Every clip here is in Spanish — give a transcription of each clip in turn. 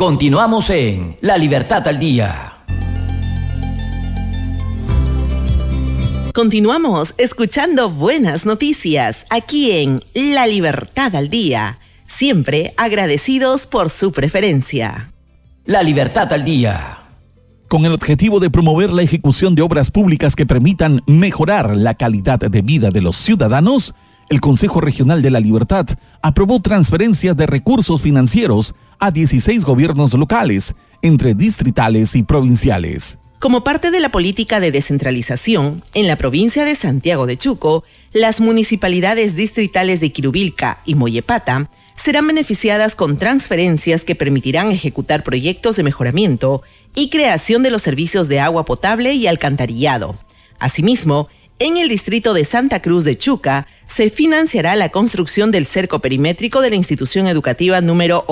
Continuamos en La Libertad al Día. Continuamos escuchando buenas noticias aquí en La Libertad al Día. Siempre agradecidos por su preferencia. La Libertad al Día. Con el objetivo de promover la ejecución de obras públicas que permitan mejorar la calidad de vida de los ciudadanos, el Consejo Regional de la Libertad aprobó transferencias de recursos financieros a 16 gobiernos locales, entre distritales y provinciales. Como parte de la política de descentralización, en la provincia de Santiago de Chuco, las municipalidades distritales de Quirubilca y Moyepata serán beneficiadas con transferencias que permitirán ejecutar proyectos de mejoramiento y creación de los servicios de agua potable y alcantarillado. Asimismo, en el distrito de Santa Cruz de Chuca se financiará la construcción del cerco perimétrico de la institución educativa número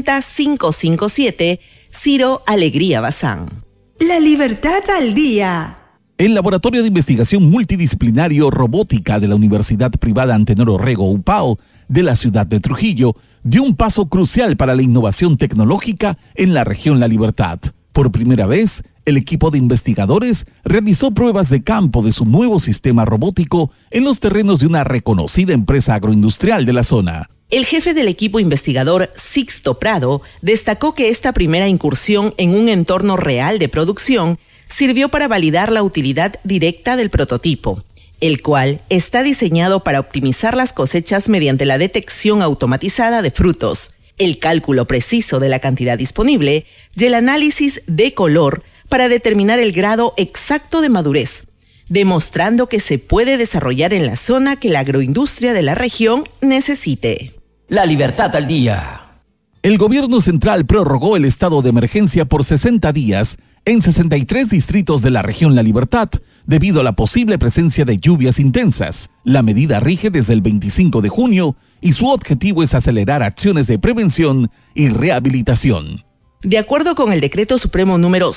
80557, Ciro Alegría Bazán. La Libertad al Día. El Laboratorio de Investigación Multidisciplinario Robótica de la Universidad Privada Antenor Orrego UPAO de la ciudad de Trujillo dio un paso crucial para la innovación tecnológica en la región La Libertad. Por primera vez, el equipo de investigadores realizó pruebas de campo de su nuevo sistema robótico en los terrenos de una reconocida empresa agroindustrial de la zona. El jefe del equipo investigador, Sixto Prado, destacó que esta primera incursión en un entorno real de producción sirvió para validar la utilidad directa del prototipo, el cual está diseñado para optimizar las cosechas mediante la detección automatizada de frutos, el cálculo preciso de la cantidad disponible y el análisis de color para determinar el grado exacto de madurez, demostrando que se puede desarrollar en la zona que la agroindustria de la región necesite. La Libertad al Día. El gobierno central prorrogó el estado de emergencia por 60 días en 63 distritos de la región La Libertad, debido a la posible presencia de lluvias intensas. La medida rige desde el 25 de junio y su objetivo es acelerar acciones de prevención y rehabilitación. De acuerdo con el Decreto Supremo número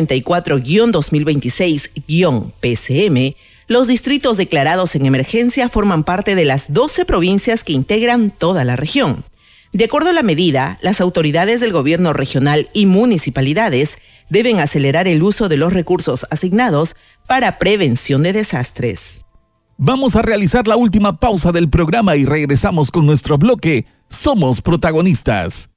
094-2026-PCM, los distritos declarados en emergencia forman parte de las 12 provincias que integran toda la región. De acuerdo a la medida, las autoridades del gobierno regional y municipalidades deben acelerar el uso de los recursos asignados para prevención de desastres. Vamos a realizar la última pausa del programa y regresamos con nuestro bloque Somos Protagonistas.